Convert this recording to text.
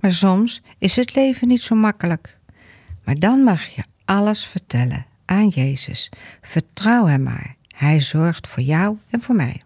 Maar soms is het leven niet zo makkelijk. Maar dan mag je alles vertellen aan Jezus. Vertrouw hem maar. Hij zorgt voor jou en voor mij.